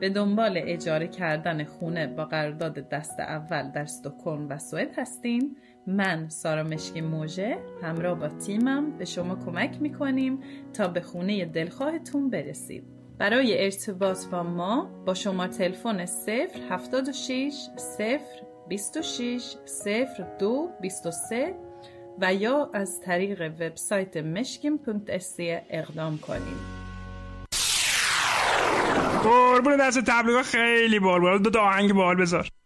به دنبال اجاره کردن خونه با قرارداد دست اول در استکهلم و سوئد هستین، من سارا مشکی موژه همراه با تیمم به شما کمک میکنیم تا به خونه دلخواهتون برسید. برای ارتباط با ما با شماره تلفن 076 026 0223 و یا از طریق وبسایت meshkim.se اقدام کنیم. قربون دست تبلیغات خیلی بال دو آهنگ بال بذار.